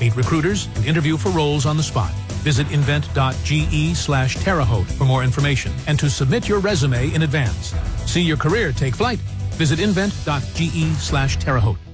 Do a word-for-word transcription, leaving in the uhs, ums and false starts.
Meet recruiters and interview for roles on the spot. Visit invent.ge slash Terre Haute for more information and to submit your resume in advance. See your career take flight. Visit invent.ge slash Terre Haute.